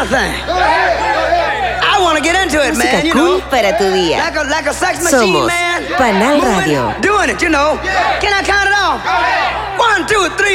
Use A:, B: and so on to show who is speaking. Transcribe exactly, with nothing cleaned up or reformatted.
A: my thing. I want to get into it,
B: Música
A: man, you
B: cool
A: know.
B: para tu día.
A: Like a, like a sex machine,
B: Somos
A: man.
B: Panal
A: Moving,
B: Radio.
A: doing it, you know. Can I count it off? One, two, three.